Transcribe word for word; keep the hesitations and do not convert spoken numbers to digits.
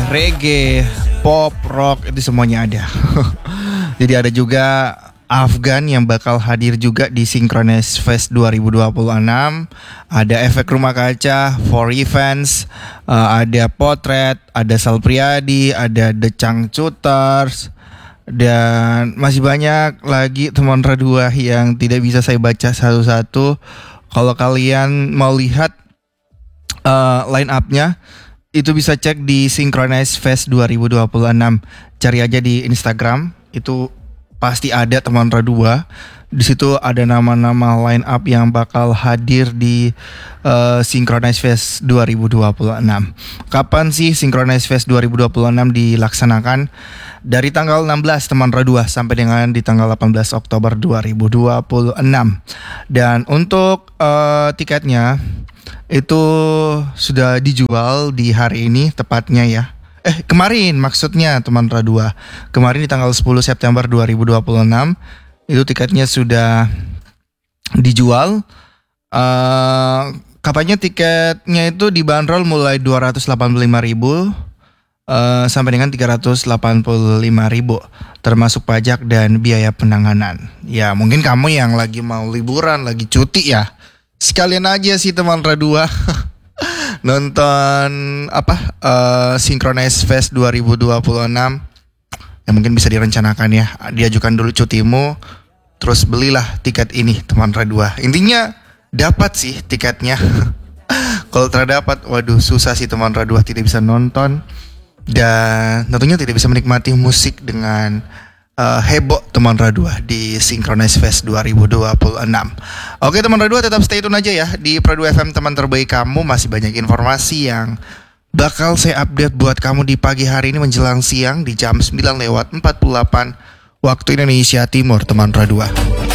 reggae, pop, rock, itu semuanya ada. Jadi ada juga Afgan yang bakal hadir juga di Synchronize Fest dua ribu dua puluh enam. Ada Efek Rumah Kaca, For Events, uh, ada Potret, ada Sal Priadi, ada The Changcuters, dan masih banyak lagi teman Radua yang tidak bisa saya baca satu-satu. Kalau kalian mau lihat uh, line up-nya, itu bisa cek di Synchronize Fest dua ribu dua puluh enam. Cari aja di Instagram, itu pasti ada teman Radua. Di situ ada nama-nama line up yang bakal hadir di uh, Synchronize Fest dua ribu dua puluh enam. Kapan sih Synchronize Fest dua ribu dua puluh enam dilaksanakan? Dari tanggal enam belas teman Radua sampai dengan di tanggal delapan belas Oktober dua ribu dua puluh enam. Dan untuk uh, tiketnya itu sudah dijual di hari ini tepatnya ya. Eh kemarin maksudnya teman Radua. Kemarin di tanggal sepuluh September dua ribu dua puluh enam itu tiketnya sudah dijual. uh, Katanya tiketnya itu dibanderol mulai dua ratus delapan puluh lima ribu uh, sampai dengan tiga ratus delapan puluh lima ribu, termasuk pajak dan biaya penanganan. Ya mungkin kamu yang lagi mau liburan, lagi cuti ya, sekalian aja sih teman Radua nonton apa uh, Synchronize Fest dua ribu dua puluh enam. Ya mungkin bisa direncanakan ya, diajukan dulu cutimu, terus belilah tiket ini teman Radua. Intinya dapat sih tiketnya. Kalau terdapat, waduh susah sih teman Radua, tidak bisa nonton dan tentunya tidak bisa menikmati musik dengan Uh, heboh teman Radua di Synchronize Fest dua ribu dua puluh enam. Oke teman Radua, tetap stay tune aja ya di Pradu F M, teman terbaik kamu. Masih banyak informasi yang bakal saya update buat kamu di pagi hari ini menjelang siang di jam sembilan lewat empat puluh delapan waktu Indonesia Timur teman Radua.